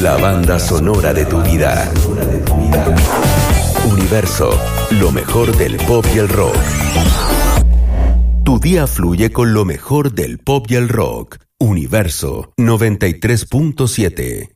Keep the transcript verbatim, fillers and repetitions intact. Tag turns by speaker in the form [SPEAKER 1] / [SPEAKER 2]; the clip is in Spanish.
[SPEAKER 1] La banda sonora de tu vida. Universo, lo mejor del pop y el rock. Tu día fluye con lo mejor del pop y el rock. Universo noventa y tres punto siete.